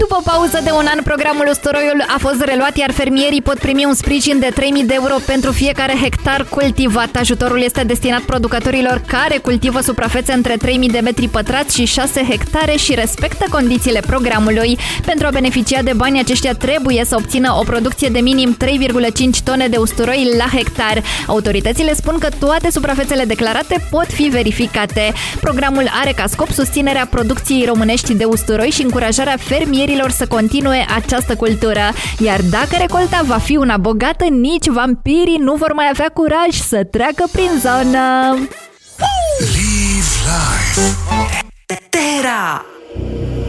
După pauză de un an, programul Usturoiul a fost reluat, iar fermierii pot primi un sprijin de 3.000 de euro pentru fiecare hectar cultivat. Ajutorul este destinat producătorilor care cultivă suprafețe între 3.000 de metri pătrați și 6 hectare și respectă condițiile programului. Pentru a beneficia de bani aceștia trebuie să obțină o producție de minim 3,5 tone de usturoi la hectar. Autoritățile spun că toate suprafețele declarate pot fi verificate. Programul are ca scop susținerea producției românești de usturoi și încurajarea fermierilor să continue această cultură. Iar dacă recolta va fi una bogată, nici vampirii nu vor mai avea curaj să treacă prin zonă. Live life. Terra.